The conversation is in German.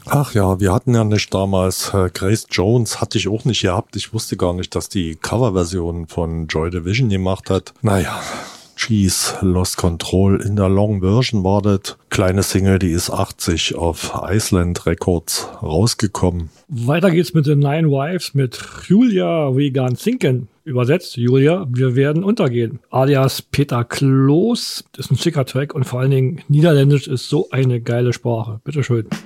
Ach ja, wir hatten ja nicht damals, Grace Jones hatte ich auch nicht gehabt. Ich wusste gar nicht, dass die Coverversion von Joy Division gemacht hat. Naja, Jeez, Lost Control in der Long Version war das. Kleine Single, die ist 80 auf Iceland Records rausgekommen. Weiter geht's mit den Nine Wives mit Julia We Gone Sinken. Übersetzt, Julia, wir werden untergehen. Alias Peter Kloos, ist ein schicker Track und vor allen Dingen Niederländisch ist so eine geile Sprache. Bitteschön.